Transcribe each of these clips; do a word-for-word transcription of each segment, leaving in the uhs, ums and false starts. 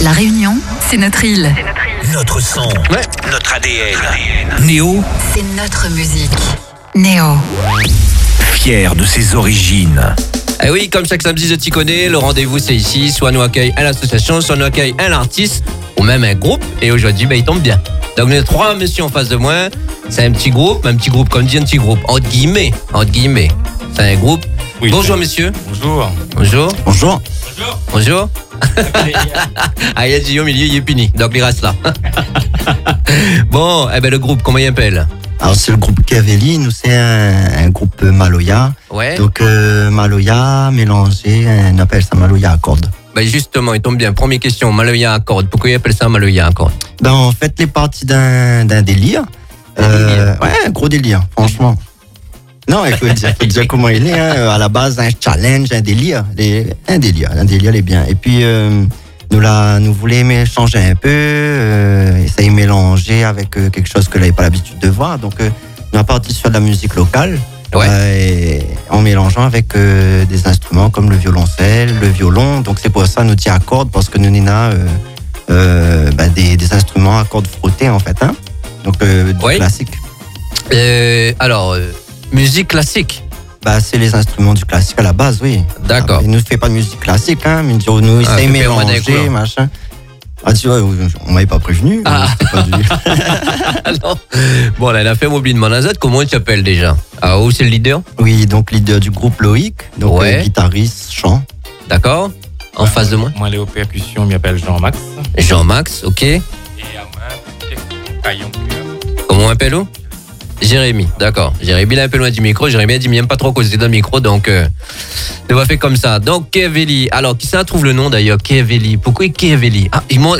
La Réunion, c'est notre île. C'est notre île. Notre son. Ouais. Notre A D N. Néo. C'est notre musique. Néo. Fier de ses origines. Eh oui, comme chaque samedi, je t'y connais, le rendez-vous c'est ici, soit nous accueille à l'association, soit nous accueille un artiste, ou même un groupe, et aujourd'hui, ben, il tombe bien. Donc, les trois messieurs en face de moi, c'est un petit groupe, un petit groupe, comme dit un petit groupe, entre guillemets, entre guillemets, c'est un groupe. Oui, bonjour, messieurs. Bonjour. Bonjour. Bonjour. Bonjour. Bonjour. Ah, il y a Gilles au milieu, il est puni, donc il reste là. Bon, eh ben, le groupe, comment il appelle? Alors c'est le groupe Cavelli, nous c'est un, un groupe Maloya. Ouais. Donc euh, Maloya mélangé, on appelle ça Maloya à cordes. Ben justement, il tombe bien. Première question, Maloya à cordes. Pourquoi il appelle ça Maloya à cordes? Ben en fait les parties d'un, d'un délire. Un Euh, délire. Ouais, un gros délire, franchement. Non, il faut dire, faut dire comment il est. Hein. À la base, un challenge, un délire, les, un délire, un délire, il est bien. Et puis euh, nous là, nous voulions changer un peu, euh, essayer de mélanger avec euh, quelque chose que n'avait pas l'habitude de voir. Donc euh, nous avons parti sur de la musique locale. Ouais. Euh, et en mélangeant avec euh, des instruments comme le violoncelle, le violon. Donc c'est pour ça nous dit à cordes, parce que nous n'avons euh, euh, bah, des, des instruments à cordes frottées en fait. Hein. Donc euh, du Ouais. classique. Euh, alors, euh, musique classique. Bah, c'est les instruments du classique à la base, oui. D'accord. Ah, il ne fait pas de musique classique, hein, mais nous, nous Ah, essaye de Pépé, on va avec mélanger, quoi. machin. Ah, tu vois, on m'avait pas prévenu. Ah. C'était pas du- Alors, bon, là, elle a fait mobile Manazat. Comment il s'appelle déjà? Ah, où c'est le leader? Oui, donc leader du groupe Loïc, donc Ouais. euh, guitariste, chant. D'accord. En face de moi? Moi, les aux percussions, je m'appelle Jean-Max. Jean-Max, ok. Et à moi, Caillon. Comment on appelle où? Jérémy, d'accord. Jérémy, il est un peu loin du micro. Jérémy a dit, il n'aime pas trop causer dans le micro, donc euh, on va faire comme ça. Donc, Cavelli. Alors, qui ça trouve le nom d'ailleurs? Cavelli. Pourquoi Cavelli? Ah, ils m'ont.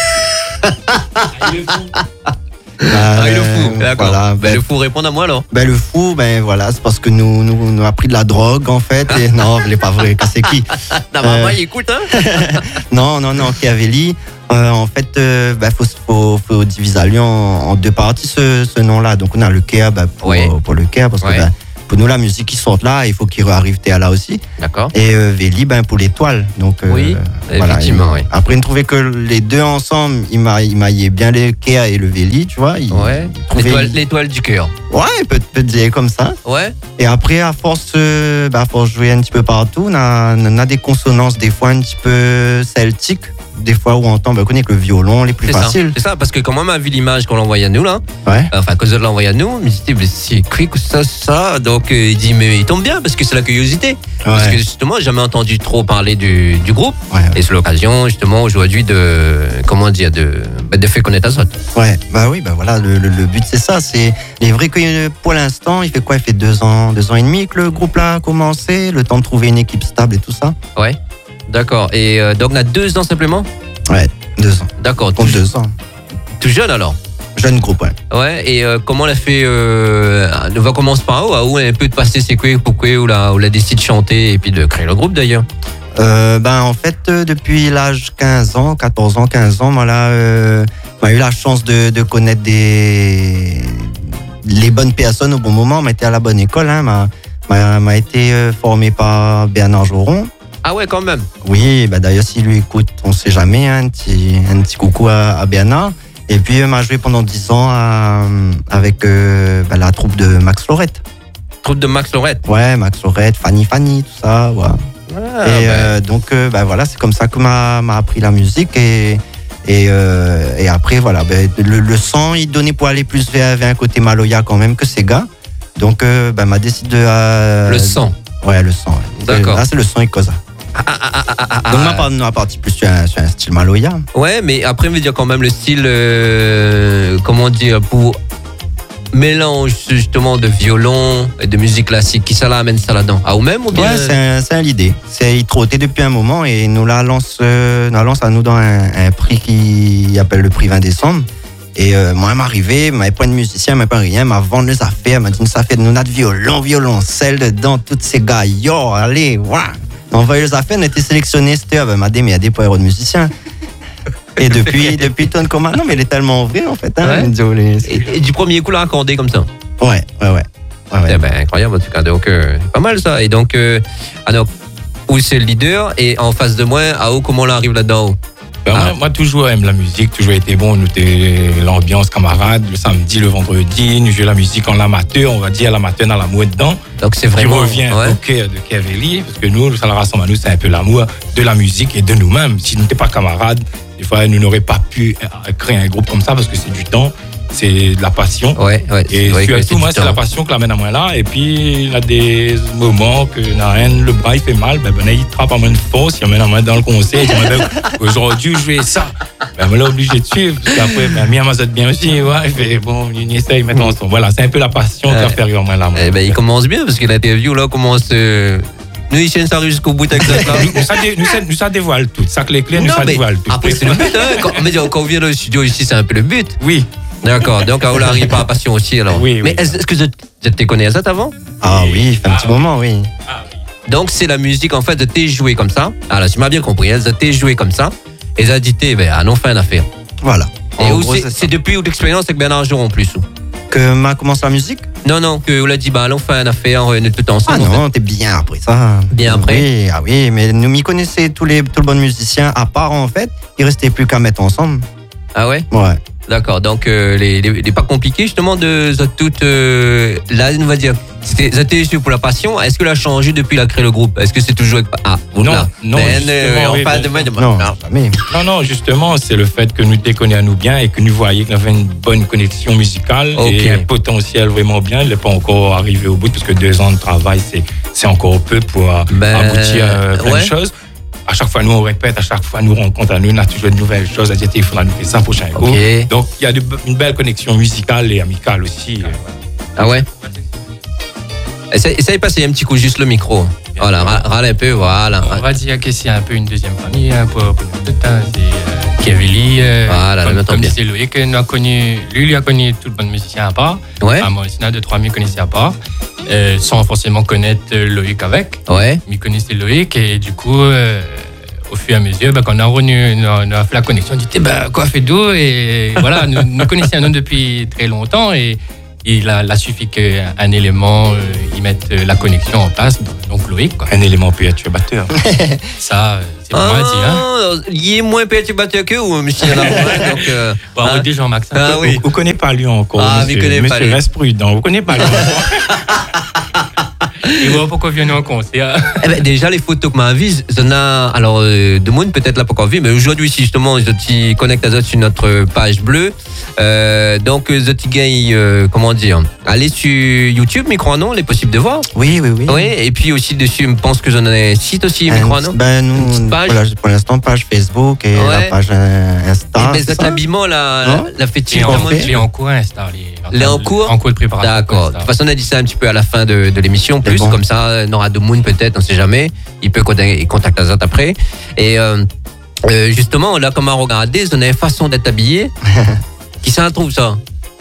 Ah, il est fou, d'accord. Voilà, Ben, ben, le fou, répond à moi alors. ben, le fou, ben voilà, c'est parce que nous, nous, nous a pris de la drogue en fait. Et non, il n'est pas vrai, c'est qui? Non, Euh. maman, il écoute, hein? Non, non, non, Cavelli. Euh, en fait, euh, bah, faut, faut, faut diviser à Lyon en, en deux parties ce, ce nom-là. Donc, on a le Kea bah, pour, Ouais. pour le Kea, parce Ouais. que bah, pour nous, la musique qui sort là, il faut qu'il arrive là aussi. D'accord. Et euh, Véli, ben, pour l'étoile. Donc, euh, Oui, effectivement, il- oui. Après, on trouvait que les deux ensemble, ils m'a- ils maillaient bien le Kea et le Véli, tu vois. Ils- Ouais. ils trouvaient- L'étoile, l'étoile du cœur. Ouais, peut, peut dire comme ça. Ouais. Et après, à force, euh, bah, à force de jouer un petit peu partout, on a, on a des consonances, des fois un petit peu celtiques. Des fois où on entend, bah, on connaît que le violon, les plus C'est ça. faciles. C'est ça, parce que quand même, on a vu l'image qu'on l'envoyait à nous, là. Ouais. Enfin, que je l'ai envoyé à nous, il me dit, mais c'est quoi que ça, ça? Donc, euh, il dit, mais il tombe bien, parce que c'est la curiosité. Parce que justement, j'ai jamais entendu trop parler du, du groupe. Ouais, Et c'est l'occasion, justement, aujourd'hui, de, comment dire, de, bah, de faire connaître Azot. ouais, bah oui, bah voilà, le, le, le but c'est ça. C'est il est vrai que euh, pour l'instant, il fait quoi? Il fait deux ans, deux ans et demi que le groupe là a commencé, le temps de trouver une équipe stable et tout ça. Ouais. D'accord. Et euh, donc, on a deux ans simplement? Ouais, deux ans. D'accord. Pour Tout, deux ans. tout jeune alors? Jeune groupe, ouais. Ouais. Et euh, comment on a fait euh, on va commencer par où? À où un peu de passer c'est quoi, pourquoi, où la, où la décide de chanter et puis de créer le groupe d'ailleurs? Euh, ben en fait, euh, depuis l'âge quinze ans, quatorze ans, quinze ans, moi là, euh, j'ai eu la chance de, de connaître des les bonnes personnes au bon moment. M'a été à la bonne école, hein. M'a, m'a, m'a été euh, formé par Bernard Joron. Ah ouais, quand même. Oui, bah d'ailleurs, s'il lui écoute, on ne sait jamais, hein, un, petit, un petit coucou à, à Bernard. Et puis, il m'a joué pendant dix ans à- avec euh, bah, la troupe de Max Lorette. Troupe de Max Lorette. Ouais, Max Lorette, Fanny Fanny, tout ça. Ouais. Ah, et ben, euh, donc, euh, bah, voilà, c'est comme ça que m'a, m'a appris la musique. Et, et, euh, et après, voilà, bah, le, le son, il donnait pour aller plus vers, vers un côté Maloya quand même que ces gars. Donc, euh, bah, m'a décidé de. euh, le sang. Ouais, le son. Ouais. D'accord. Là, c'est le son et causa. Ah, ah, ah, ah, ah, Donc, ah. on a parti plus sur un, sur un style Maloya. Ouais, mais après, on veut dire quand même le style, euh, comment dire, pour mélange justement de violon et de musique classique. Qui ça l'amène ça là-dedans? Ah, ou même ou bien? Ouais, c'est un- c'est un l'idée. C'est il trottait depuis un moment et nous la lance, euh, nous la lance à nous dans un, un prix qui appelle le prix vingt décembre. Et euh, moi, elle m'est arrivée, elle m'avait pas de musicien, elle m'avait pas rien, elle m'a vendu les affaires, elle m'a dit ça fait de nous notre violon, violoncelle dedans, toutes ces gars, yo, allez, voilà. On a envoyé les affaires, on a été sélectionnés, c'était, elle m'a dit, mais il y a des poireaux de musiciens. Et depuis, depuis ton commun, non, mais elle est tellement vraie en fait. Hein, Ouais. désolé. Et, et du premier coup, là, accordé comme ça. Ouais, ouais, ouais. ouais, ouais. Eh ben, incroyable en tout cas. Donc, euh, pas mal ça. Et donc, euh, alors, où c'est le leader et en face de moi, à où, comment on arrive là-dedans? Ben, Ah. moi, moi, toujours aime la musique, toujours été bon. Nous, t'es l'ambiance camarade, le samedi, le vendredi, nous jouons la musique en amateur, on va dire l'amateur dans l'amour dedans. Donc c'est Qui vraiment. revient ouais. au cœur de Kerveli, parce que nous, ça le rassemble à nous, c'est un peu l'amour de la musique et de nous-mêmes. Si nous n'étions pas camarades, des fois, nous n'aurions pas pu euh, créer un groupe comme ça, parce que c'est du temps, c'est de la passion. Ouais, ouais. Et c'est vrai que surtout, du moi, c'est temps. la passion qui l'amène à moi là. Et puis, il y a des moments que Naren, le bras, il fait mal. Ben, ben, il frappe à main de force, il amène à main dans le concert. Il dit, ben, aujourd'hui, je vais ça. Ben, on l'a obligé de suivre. Parce qu'après, ben, Mia m'a bien aussi. Ouais, il fait, bon, il essaye, mettons ensemble. Voilà, c'est un peu la passion qui a fait arriver à moi là. moi. Eh ben, il commence bien parce que l'interview là commence. Euh... Nous, il tient ça jusqu'au bout avec ça. Nous, ça, dé- nous, ça, nous, ça dévoile tout. Ça, que les clés, nous, Non, ça mais dévoile tout. après, c'est le but. Hein. Quand, mais quand on vient dans le studio ici, c'est un peu le but. Oui. D'accord. Donc, on arrive par la passion aussi alors. Oui, Mais oui. est-ce est-ce que je, je te connais ça avant? Ah oui, il fait un petit moment, oui. Donc, c'est la musique en fait de t'es joué comme ça. Alors, tu m'as bien compris. Hein, de t'es joué comme ça. Et ça dit, ben, ah non, fait une affaire. Voilà. Et En où gros, c'est c'est ça. c'est depuis où l'expérience avec Bernard Jour en plus. Ou? Que m'a commencé la musique. Non, non, que on l'a dit, bah, allons faire une affaire, on est tout Ah ensemble. en fait. non, t'es bien après ça. Bien après. Oui, ah oui, mais nous m'y connaissez tous les tout le bon musiciens, à part en fait, il restait plus qu'à mettre ensemble. Ah ouais? Ouais. D'accord, donc euh, les, les, les pas compliqué justement de de toute euh, là on va dire c'était c'était juste pour la passion. Est-ce que l'a changé depuis qu'il a créé le groupe? Est-ce que c'est toujours avec... ah Non, là. non, Ben, euh, justement, on oui, parle ben, de moi, de moi. Non, Non. jamais. Non, non, justement, c'est le fait que nous déconnions à nous bien et que nous voyions qu'il avait une bonne connexion musicale Ok. et un potentiel vraiment bien. Il n'est pas encore arrivé au bout parce que deux ans de travail, c'est, c'est encore peu pour euh, Ben, aboutir à plein ouais. de choses. À chaque fois, nous, on répète, à chaque fois, nous rencontre à nous, on a toujours de nouvelles choses à dire, il faudra nous faire ça prochain coup. Ok. Donc, il y a de- une belle connexion musicale et amicale aussi. Ah ouais. Essaye, essaye de passer un petit coup juste le micro. Voilà, ra- râle un peu, voilà. On va dire que c'est un peu une deuxième famille hein, pour, pour nous toutes. Hein. C'est euh, Kevili, euh, Voilà, comme, le comme bien. disait Loïc, nous a connu, lui, lui a connu tout le bon musicien à part. Ouais, Ah, moi aussi, on a deux, trois me connaissaient à part, euh, sans forcément connaître euh, Loïc avec. ouais. Me connaissait Loïc et du coup, euh, au fur et à mesure, bah, quand on a revenu, on a, on a fait la connexion, on dit, bah, quoi fait d'eau? Et voilà, nous, nous connaissions un homme depuis très longtemps et il a, il a suffi qu'un élément, euh, il mette euh, la connexion en place, donc Loïc, quoi. Un élément perturbateur. Ça, euh, c'est pour moi dit, hein. Ah, il est moins perturbateur que vous, monsieur Laurent, donc. Euh, Bon, hein. on dit Jean-Max. hein. Ah oui. Vous ne connaissez pas Lyon encore, Ah, monsieur. vous connaissez pas Monsieur, Lyon. reste prudent. Vous ne connaissez pas Lyon encore. Et voilà pourquoi vient nous en concert. Eh ben, déjà, les photos que m'a vues, j'en a, alors, euh, de monde peut-être l'a pas encore vu, mais aujourd'hui, si justement, je t'y connecte à ça sur notre page bleue. Euh, donc, je t'y gagne, euh, comment dire, allez sur YouTube, Micro non, les possibles de voir. Oui, oui, oui. Oui, et puis aussi dessus, je pense que j'en ai site aussi, Un- Micro non. ben, Une petite nous, page. voilà, pour l'instant, page Facebook et Ouais. la page euh, Et Insta. ben, c'est cet ça habillement, la, Non. la fétiche, Il est en, comment fait. il est en cours, Insta. Il est Il est en cours En cours de préparation. D'accord. De Insta. toute façon, on a dit ça un petit peu à la fin de, de l'émission, plus bon. comme ça, Nora de Moon peut-être, on sait jamais. Il peut contacter, contacter Azat après. Et euh, euh, justement, là, comme à regarder, on a une façon d'être habillé. Qui s'en trouve ça?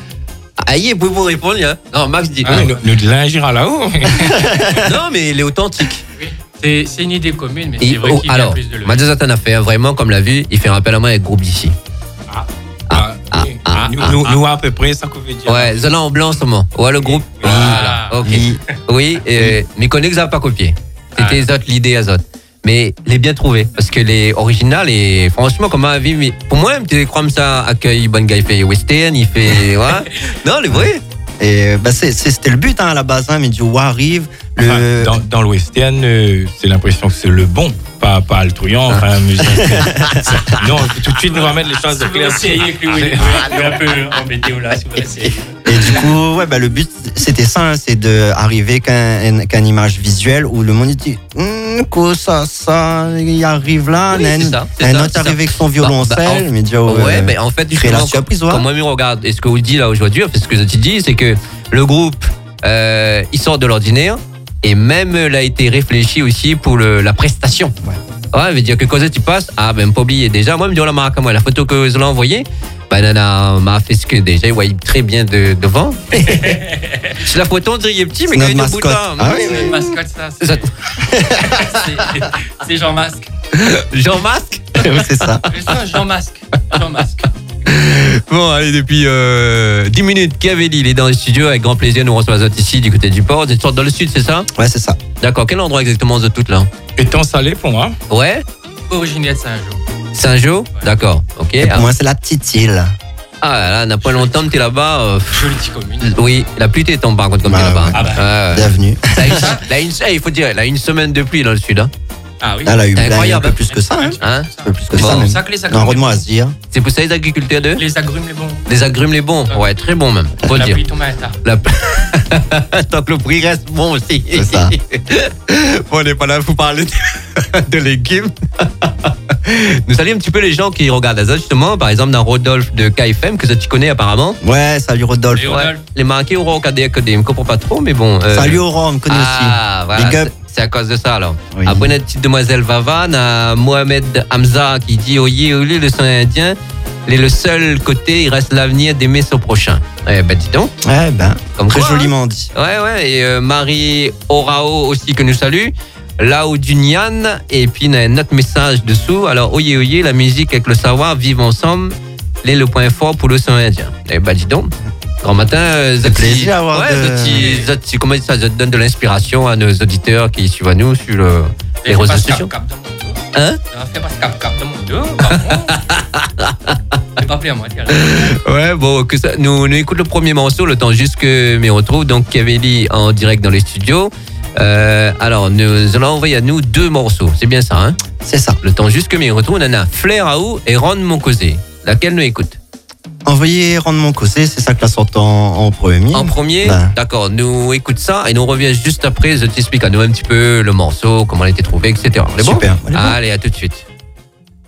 Aïe, vous vous répondre, hein. Non, Max dit. Ah, non. nous, nous de l'ingéra là-haut. Non, mais il est authentique. C'est c'est une idée commune, mais Et, c'est vrai oh, qu'il y a alors, plus de le. Mazazat en a fait, hein, vraiment, comme l'a vu, il fait un rappel à moi avec groupe d'ici. Ah, ah, oui. ah, nous, ah, nous, ah. nous, à peu près, ça qu'on veut dire. Ouais, Zola en blanc en ce moment. Ouais, le groupe. Oui. Voilà, ok. Oui, et, mais connais que ça n'a pas copié. C'était Zot, l'idée à Zot. Mais les bien trouvé, parce que les originales, et franchement, comme un avis, mais pour moi, tu crois que ça accueille bon gars, il fait western, il fait. Ouais. Non, les vrais. Et ben, c'est- c'est- c'était le but hein, à la base, hein, mais du war arrive. Le... Enfin, dans, dans le western, euh, c'est l'impression que c'est le bon, pas, pas le truand. Enfin, musique. Non, tout de suite, nous va mettre les choses de clair. un peu embêté ou là, si vous essayez. Et du coup, ouais, bah, le but, c'était ça, hein, c'est d'arriver qu'un qu'un image visuelle où le monde il dit Hum, quoi ça, ça, il arrive là, Oui, un, c'est ça, c'est un ça, autre c'est arrive ça. avec son Bah, violoncelle, bah, en- mais dit, oh, Ouais, euh, mais en fait, créer la justement, surprise, comme ouais. moi, je regarde, et ce que vous dites là aujourd'hui, en fait, ce que je te dis, c'est que le groupe, euh, il sort de l'ordinaire, et même, il a été réfléchi aussi pour le, la prestation. Ouais. Ouais, veut dire que quand tu passes, ah, ben, pas oublier déjà, moi, je me dis, oh, la marque, moi, la photo que je l'ai envoyée, ben, Nana m'a fait ce que déjà, il voyait très bien de, devant. C'est la photo, on dirait, il est petit, mais C'est quand il est notre au bout de mascotte. là. Ah oui, C'est une mascotte, ça. C'est ça. C'est- C'est Jean Masque. Jean Masque. c'est ça. Mais ça, Jean Masque. Jean Masque. Bon, allez, depuis euh, dix minutes, Kavéli, il est dans le studio avec grand plaisir. Nous recevons Azot ici, du côté du port. Vous êtes sorti dans le sud, c'est ça? Ouais, c'est ça. D'accord. Quel endroit exactement de tout là? Étant salé pour moi. Ouais. Originaire de Saint-Jean. Saint-Jean, d'accord, ok. Et pour Ah, moi, c'est la petite île. ah, là, n'a pas longtemps, t'es là-bas. euh, Jolie petite commune. oui, la pluie t'étombe par contre comme Bah, t'es là-bas. ouais. Ah bah. Ouais, ouais. Bienvenue. Là, une- là, une- eh, il faut dire, là, une semaine de pluie dans le sud. Hein. Ah oui. Elle a eu C'est plein, incroyable, un peu hein. plus que ça. Hein. Hein? Un peu plus que Bon. ça, C'est même. ça que les Un agrumes. rodement à se dire. C'est pour ça les agriculteurs de Les agrumes, les bons. Les agrumes les bons. Ouais, très bons même. Faut le La dire. pluie tombe à tard. La... Tant que le prix reste bon aussi. C'est ça. Bon, on n'est pas là pour parler de, de légumes. Nous saluons un petit peu les gens qui regardent ça, justement. Par exemple, dans Rodolphe de K F M, que ça tu connais apparemment. Ouais, salut Rodolphe. Et Ouais. Rodolphe. Les marqués au Rock A D K D, je ne comprends pas trop, mais bon. euh, Salut Aurore, on me connaît Ah, aussi. voilà. Big up. C'est c'est à cause de ça, alors. Oui. Après, notre petite demoiselle Vavan, à Mohamed Hamza qui dit Oyez, oyez, le sang indien. Il est le seul côté, il reste l'avenir d'aimer son prochain. Eh ben, dis donc. Ouais, ben, Comme très quoi, hein. joliment dit. Ouais, ouais, et euh, Marie Orao aussi que nous salue. Là où Dunian, et puis il y a un autre message dessous. Alors, oyez, oyez, la musique avec le savoir, vivent ensemble, c'est le point fort pour le son indien. Eh ben, dis donc. Grand matin, euh, Zati, plaisir d'avoir ouais, de- Zati, Zati, comment ça, ça donne de l'inspiration à nos auditeurs qui suivent à nous sur le, les Et réseaux fais pas sociaux. cap-cap dans mon dos. Hein? Non, fais pas cap-cap dans mon dos. par contre. Fais pas plaisir à moi, tiens. Ouais, bon, que ça, nous, nous écoute le premier morceau, le temps juste que mais on retrouve donc Keveli en direct dans les studios. Euh, alors, nous allons envoyer à nous deux morceaux, c'est bien ça, hein? C'est ça. Le temps juste que mais on retrouve, on en a Flair Raoult et Ron Moncosé. Laquelle nous écoute? Envoyez Rendre mon causé, c'est ça que la sorte en, en premier. En premier, Ben. d'accord, nous écoute ça et nous on revient juste après. Je t'explique à nous un petit peu le morceau, comment il a été trouvé, et cetera. On est bon? Super. On est bon. Allez, à tout de suite.